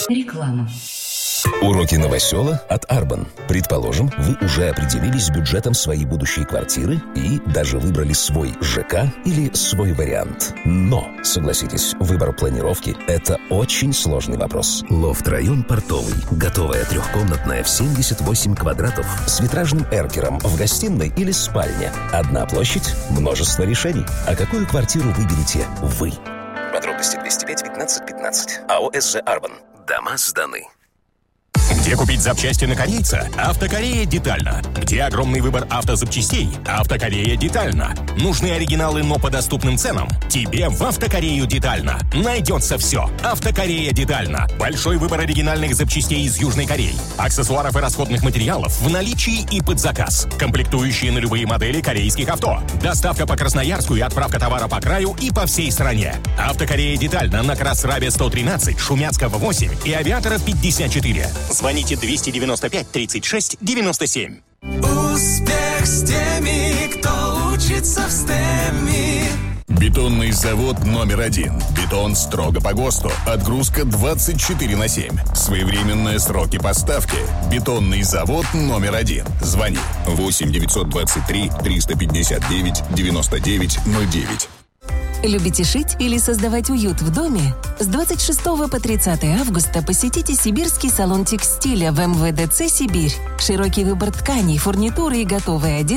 Реклама. Уроки новосела от Арбан. Предположим, вы уже определились с бюджетом своей будущей квартиры и даже выбрали свой ЖК или свой вариант. Но, согласитесь, выбор планировки – это очень сложный вопрос. Лофт-район Портовый. Готовая трехкомнатная в 78 квадратов с витражным эркером в гостиной или спальне. Одна площадь, множество решений. А какую квартиру выберете вы? Подробности 205 15 15. АО «СЖ Арбан». Дома сданы. Где купить запчасти на корейца? Автокорея детально. Где огромный выбор автозапчастей? Автокорея детально. Нужны оригиналы, но по доступным ценам? Тебе в Автокорею детально. Найдется все. Автокорея детально. Большой выбор оригинальных запчастей из Южной Кореи. Аксессуаров и расходных материалов в наличии и под заказ. Комплектующие на любые модели корейских авто. Доставка по Красноярску и отправка товара по краю и по всей стране. Автокорея детально на Красрабе 113, Шумяцкого 8 и Авиатора 54. Звоните 295 36 97. Успех с теми, кто учится в STEM. Бетонный завод номер 1. Бетон строго по ГОСТу. Отгрузка 24/7. Своевременные сроки поставки. Бетонный завод номер 1. Звони 8 923 359 99 09. Любите шить или создавать уют в доме? С 26 по 30 августа посетите Сибирский салон текстиля в МВДЦ «Сибирь». Широкий выбор тканей, фурнитуры и готовой одежды